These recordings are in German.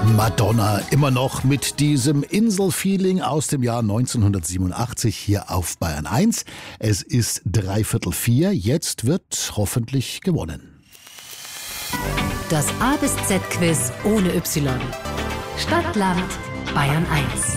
Madonna immer noch mit diesem Inselfeeling aus dem Jahr 1987 hier auf Bayern 1. Es ist 3:45, jetzt wird hoffentlich gewonnen. Das A bis Z-Quiz ohne Y. Stadt, Land, Bayern 1.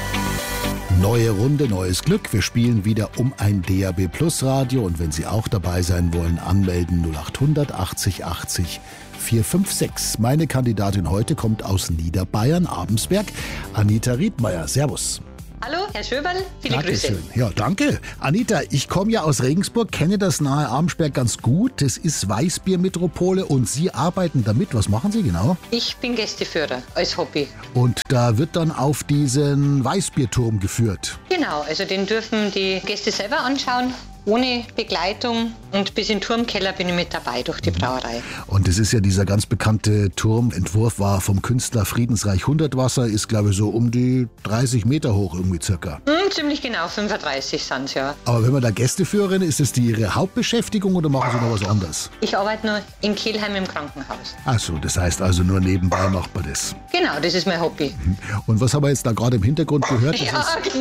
Neue Runde, neues Glück. Wir spielen wieder um ein DAB Plus Radio und wenn Sie auch dabei sein wollen, anmelden 0800 80 80 456. Meine Kandidatin heute kommt aus Niederbayern, Abensberg, Anita Riedmeier. Servus. Hallo, Herr Schöberl, viele Dankeschön. Grüße. Ja, danke. Anita, ich komme ja aus Regensburg, kenne das nahe Abensberg ganz gut. Das ist Weißbiermetropole und Sie arbeiten damit. Was machen Sie genau? Ich bin Gästeführer als Hobby. Und da wird dann auf diesen Weißbierturm geführt. Genau, also den dürfen die Gäste selber anschauen, ohne Begleitung. Und bis in den Turmkeller bin ich mit dabei durch die Brauerei. Und es ist ja dieser ganz bekannte Turmentwurf, war vom Künstler Friedensreich Hundertwasser, ist glaube ich so um die 30 Meter hoch irgendwie circa. Ziemlich genau, 35 sind es, ja. Aber wenn man da Gästeführerin ist, ist das Ihre Hauptbeschäftigung oder machen Sie noch was anderes? Ich arbeite nur in Kelheim im Krankenhaus. Ach so, das heißt also nur nebenbei macht man das. Genau, das ist mein Hobby. Und was haben wir jetzt da gerade im Hintergrund gehört? Das Ja, genau.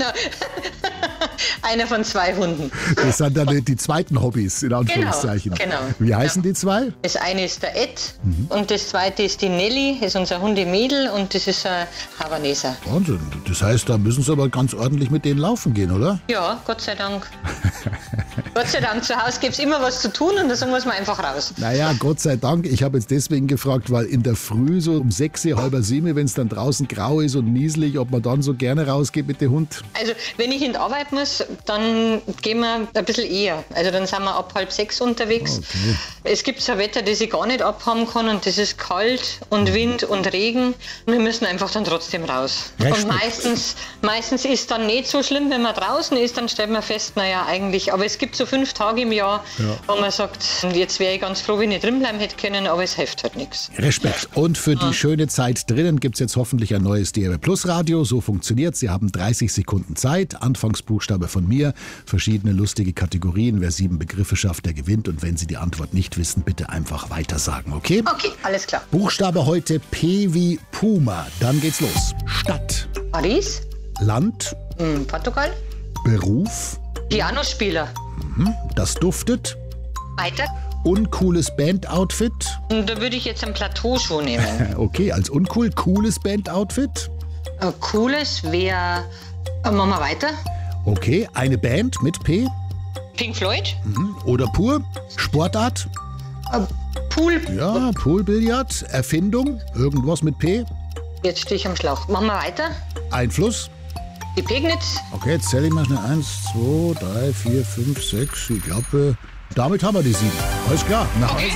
Einer von 2 Hunden. Das sind dann die zweiten Hobbys, in Anführungszeichen. Genau. Wie heißen die zwei? Das eine ist der Ed und das zweite ist die Nelly, das ist unser Hundemädel und das ist ein Havaneser. Wahnsinn. Das heißt, da müssen Sie aber ganz ordentlich mit denen laufen gehen, oder? Ja, Gott sei Dank. Gott sei Dank, zu Hause gibt es immer was zu tun und da muss man einfach raus. Naja, Gott sei Dank. Ich habe jetzt deswegen gefragt, weil in der Früh so um 6, halb 7, wenn es dann draußen grau ist und nieselig, ob man dann so gerne rausgeht mit dem Hund. Also wenn ich in die Arbeit muss, dann gehen wir ein bisschen eher. Also dann sind wir ab 5:30 unterwegs. Okay. Es gibt so ein Wetter, das ich gar nicht abhaben kann und das ist kalt und Wind und Regen. Wir müssen einfach dann trotzdem raus. Respekt. Und meistens ist dann nicht so schlimm, wenn man draußen ist, dann stellt man fest, naja eigentlich, aber es gibt so 5 Tage im Jahr, wo man sagt, jetzt wäre ich ganz froh, wenn ich drin bleiben hätte können, aber es hilft halt nichts. Respekt. Und für die schöne Zeit drinnen gibt es jetzt hoffentlich ein neues DAB Plus Radio. So funktioniert. Sie haben 30 Sekunden Zeit. Anfangsbuchstabe von mir. Verschiedene lustige Kategorien. Wer 7 Begriffe schafft, der gewinnt. Und wenn Sie die Antwort nicht wissen, bitte einfach weitersagen, okay? Okay, alles klar. Buchstabe heute P wie Puma. Dann geht's los. Stadt. Paris, Land. Portugal, Beruf. Pianospieler. Das duftet. Weiter. Uncooles Bandoutfit. Und da würde ich jetzt ein Plateauschuh nehmen. Okay, als uncool. Cooles Bandoutfit. Ein cooles wäre. Machen wir weiter. Okay, eine Band mit P. Pink Floyd. Oder pur. Sportart. Pool. Ja, Poolbillard. Erfindung. Irgendwas mit P. Jetzt stehe ich am Schlauch. Machen wir weiter. Einfluss. Die Pegnitz. Okay, jetzt zähle ich mal schnell. 1, 2, 3, 4, 5, 6. Ich glaube, damit haben wir die 7. Alles klar, nach Hause.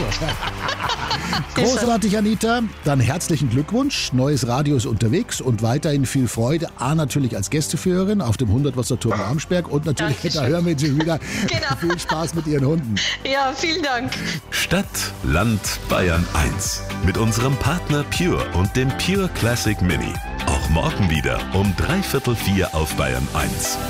Großartig, Anita. Dann herzlichen Glückwunsch. Neues Radio ist unterwegs und weiterhin viel Freude. Natürlich als Gästeführerin auf dem 100-Wasser-Turm am Amsberg und natürlich mit der Hörmädchen wieder. Genau. Viel Spaß mit Ihren Hunden. Ja, vielen Dank. Stadt, Land, Bayern 1. Mit unserem Partner Pure und dem Pure Classic Mini. Auch morgen wieder um 3:45 auf Bayern 1.